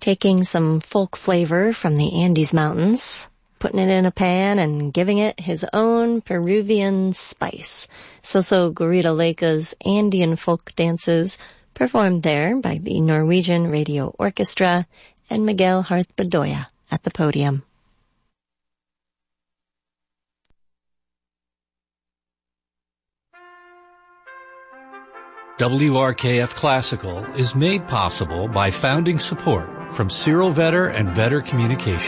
taking some folk flavor from the Andes Mountains, putting it in a pan and giving it his own Peruvian spice. Soso Gurita Leka's Andean folk dances performed there by the Norwegian Radio Orchestra and Miguel Harth Bedoya at the podium. WRKF Classical is made possible by founding support from Cyril Vetter and Vetter Communications.